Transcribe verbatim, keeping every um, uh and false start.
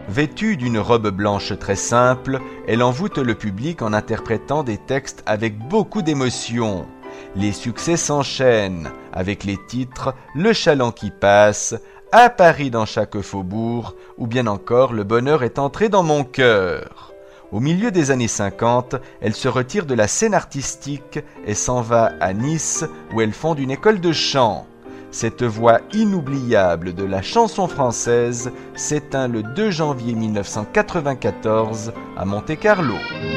Vêtue d'une robe blanche très simple, elle envoûte le public en interprétant des textes avec beaucoup d'émotion. Les succès s'enchaînent avec les titres « Le chaland qui passe »,« À Paris dans chaque faubourg » ou bien encore « Le bonheur est entré dans mon cœur ». Au milieu des années cinquante, elle se retire de la scène artistique et s'en va à Nice où elle fonde une école de chant. Cette voix inoubliable de la chanson française s'éteint le deux janvier mille neuf cent quatre-vingt-quatorze à Monte-Carlo.